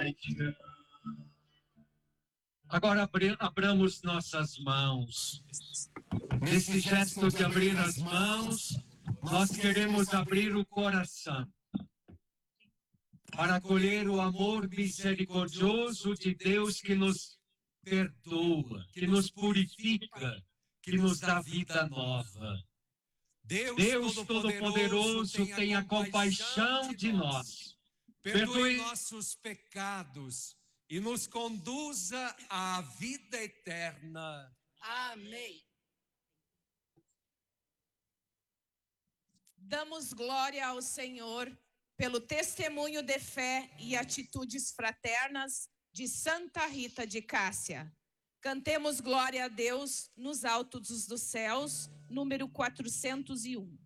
misericórdia. Agora abramos nossas mãos. Nesse gesto de abrir as mãos, nós queremos abrir o coração para acolher o amor misericordioso de Deus que nos perdoa, que nos purifica, que nos dá vida nova. Deus Todo-Poderoso tenha compaixão de nós, perdoe nossos pecados e nos conduza à vida eterna. Amém. Damos glória ao Senhor pelo testemunho de fé e atitudes fraternas de Santa Rita de Cássia. Cantemos glória a Deus nos altos dos céus, número 401.